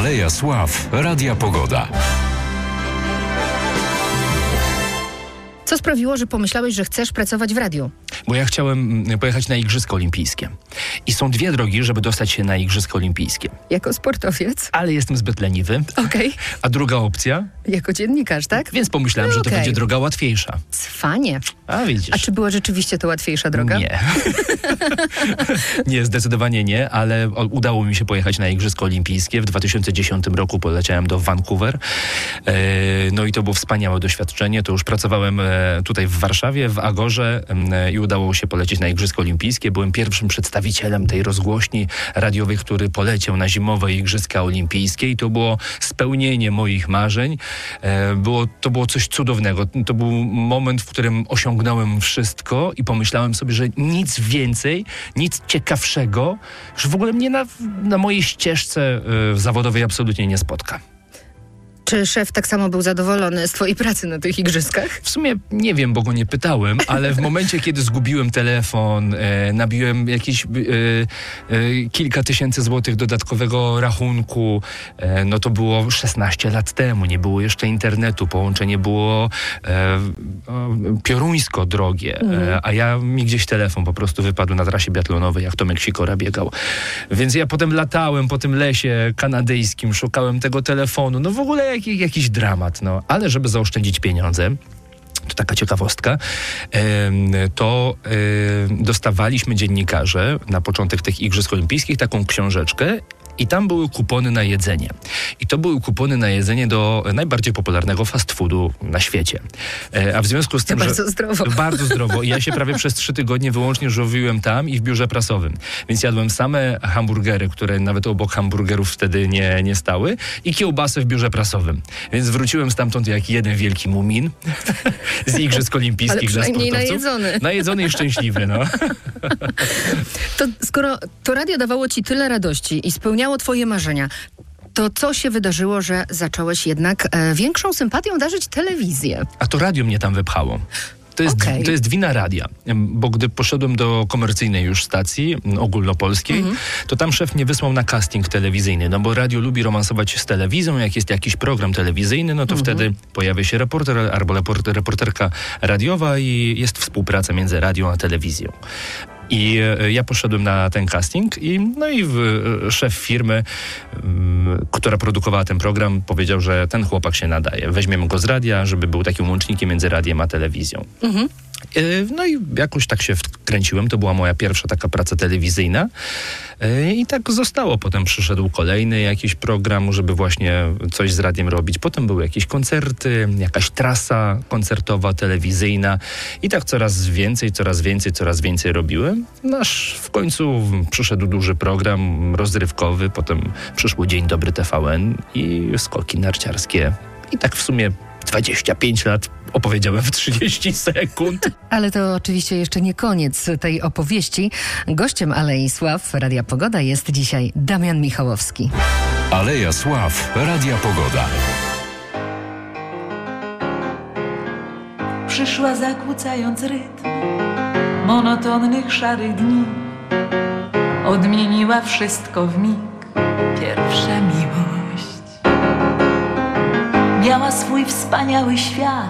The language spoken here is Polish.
Aleja Sław Radia Pogoda. Co sprawiło, że pomyślałeś, że chcesz pracować w radiu? Bo ja chciałem pojechać na Igrzyska Olimpijskie. I są dwie drogi, żeby dostać się na Igrzyska Olimpijskie. Jako sportowiec? Ale jestem zbyt leniwy. Okej. A druga opcja? Jako dziennikarz, tak? Więc pomyślałem, że to będzie droga łatwiejsza. Cwanie. A widzisz. A czy była rzeczywiście to łatwiejsza droga? Nie. Nie, zdecydowanie nie, ale udało mi się pojechać na Igrzyska Olimpijskie. W 2010 roku poleciałem do Vancouver. No i to było wspaniałe doświadczenie. To już pracowałem tutaj w Warszawie, w Agorze i udało się polecieć na Igrzyska Olimpijskie. Byłem pierwszym przedstawicielem tej rozgłośni radiowej, który poleciał na zimowe Igrzyska Olimpijskie i to było spełnienie moich marzeń. To było coś cudownego. To był moment, w którym osiągnąłem wszystko i pomyślałem sobie, że nic więcej, nic ciekawszego już w ogóle mnie na mojej ścieżce zawodowej absolutnie nie spotka. Czy szef tak samo był zadowolony z twojej pracy na tych igrzyskach? W sumie nie wiem, bo go nie pytałem, ale w momencie, kiedy zgubiłem telefon, nabiłem jakieś kilka tysięcy złotych dodatkowego rachunku, no to było 16 lat temu, nie było jeszcze internetu, połączenie było pioruńsko drogie, a mi gdzieś telefon po prostu wypadł na trasie biatlonowej, jak Tomek Sikora biegał. Więc ja potem latałem po tym lesie kanadyjskim, szukałem tego telefonu, no w ogóle jakiś dramat, no. Ale żeby zaoszczędzić pieniądze, to taka ciekawostka, to dostawaliśmy dziennikarze na początek tych Igrzysk Olimpijskich taką książeczkę i tam były kupony na jedzenie. I to były kupony na jedzenie do najbardziej popularnego fast foodu na świecie. A w związku z tym, bardzo zdrowo. Bardzo zdrowo. I ja się prawie przez 3 tygodnie wyłącznie żywiłem tam i w biurze prasowym. Więc jadłem same hamburgery, które nawet obok hamburgerów wtedy nie stały i kiełbasę w biurze prasowym. Więc wróciłem stamtąd jak jeden wielki mumin z Igrzysk Olimpijskich dla sportowców. najedzony. Najedzony i szczęśliwy, no. To skoro to radio dawało ci tyle radości i spełniało twoje marzenia, to co się wydarzyło, że zacząłeś jednak większą sympatią darzyć telewizję? A to radio mnie tam wypchało. To jest wina radia, bo gdy poszedłem do komercyjnej już stacji ogólnopolskiej, to tam szef mnie wysłał na casting telewizyjny, no bo radio lubi romansować z telewizją, jak jest jakiś program telewizyjny, no to wtedy pojawia się reporter albo reporterka radiowa i jest współpraca między radią a telewizją. I ja poszedłem na ten casting i szef firmy, która produkowała ten program, powiedział, że ten chłopak się nadaje. Weźmiemy go z radia, żeby był takim łącznikiem między radiem a telewizją. No i jakoś tak się wkręciłem. To była moja pierwsza taka praca telewizyjna. I tak zostało. Potem przyszedł kolejny jakiś program, żeby właśnie coś z radiem robić. Potem były jakieś koncerty, jakaś trasa koncertowa, telewizyjna. I tak coraz więcej robiłem. Aż w końcu przyszedł duży program rozrywkowy. Potem przyszło Dzień Dobry TVN i skoki narciarskie. I tak w sumie 25 lat opowiedziałem w 30 sekund. Ale to oczywiście jeszcze nie koniec tej opowieści. Gościem Alei Sław Radia Pogoda jest dzisiaj Damian Michałowski. Aleja Sław Radia Pogoda. Przyszła zakłócając rytm monotonnych szarych dni. Odmieniła wszystko w mig. Pierwsza miłość miała swój wspaniały świat.